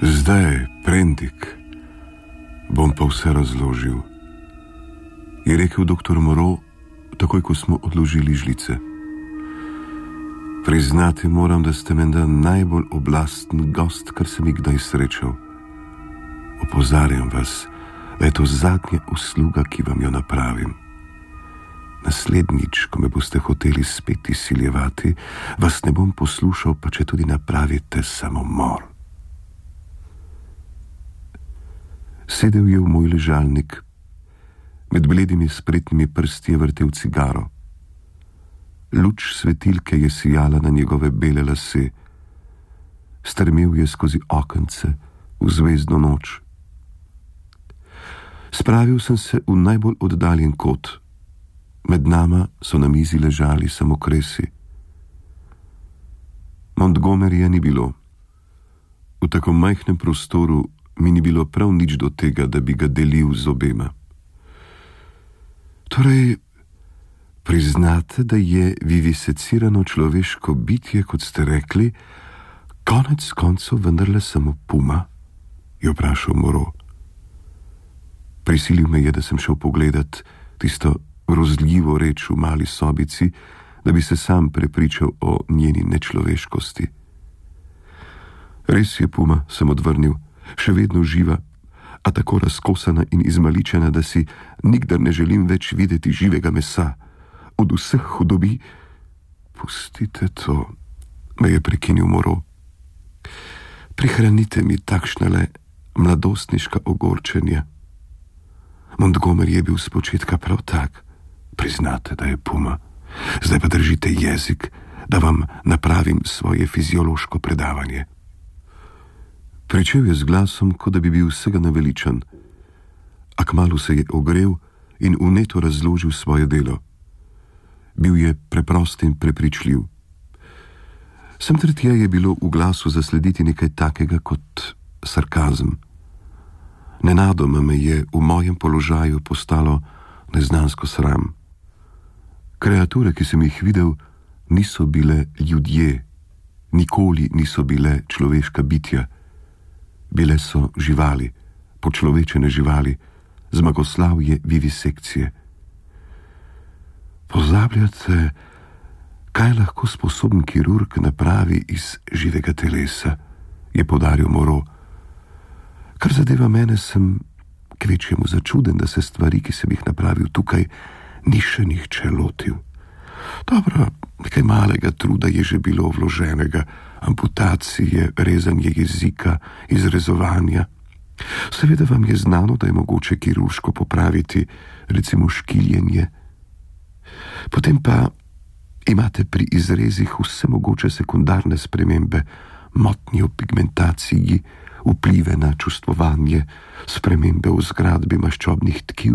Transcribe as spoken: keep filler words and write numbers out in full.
Zdaj, Prendik, bom pa vse razložil, je rekel doktor Moreau, takoj ko smo odložili žlice. Priznati moram, da ste menda najbolj oblasten gost, kar sem jih kdaj srečal. Opozarjam vas, da je to zadnja usluga, ki vam jo napravim. Naslednjič, ko me boste hoteli spet izsiljevati, vas ne bom poslušal, pa če tudi napravite samomor. Sedel je v moj ležalnik, med bledimi spretnimi prsti je vrtel cigaro. Luč svetilke je sijala na njegove bele lase. Strmel je skozi okence v zvezdno noč. Spravil sem se v najbolj oddaljen kot. Med nama so na mizi ležali samo kresi. Montgomeryja ni bilo. V tako majhnem prostoru mi ni bilo prav nič do tega, da bi ga delil z obema. Torej, priznate, da je vivisecirano človeško bitje, kot ste rekli, konec koncev vendarle samo puma? Je vprašal Moreau. Prisilil me je, da sem šel pogledat tisto grozljivo reč v mali sobici, da bi se sam prepričal o njeni nečloveškosti. Res je puma, sem odvrnil, še vedno živa, a tako razkosana in izmaličena, da si nikdar ne želim več videti živega mesa. Od vseh hudobi... Pustite to, me je prekinil Moreau. Prihranite mi takšnele mladostniška ogorčenja. Montgomery je bil spočetka prav tak. Priznate, da je puma. Zdaj pa držite jezik, da vam napravim svoje fiziološko predavanje. Pričel je z glasom, kot da bi bil vsega naveličan, a kmalu se je ogrel in vneto razložil svoje delo. Bil je preprost in prepričljiv. Sem tretje je bilo v glasu zaslediti nekaj takega kot sarkazem. Nenadoma me je v mojem položaju postalo neznansko sram. Kreature, ki sem jih videl, niso bile ljudje, nikoli niso bile človeška bitja. Bile so živali, počlovečene živali, zmagoslavje vivisekcije. Pozabljate, kaj lahko sposoben kirurg napravi iz živega telesa, je poudaril Moreau. Kar zadeva mene, sem kvečjemu začuden, da se stvari, ki sem jih napravil tukaj, ni še nihče lotil. Dobro, nekaj malega truda je že bilo vloženega, amputacije, rezanje jezika, izrezovanja. Seveda vam je znano, da je mogoče kirurško popraviti, recimo škiljenje. Potem pa imate pri izrezih vse mogoče sekundarne spremembe, motnje v pigmentaciji, vplive na čustvovanje, spremembe v zgradbi maščobnih tkiv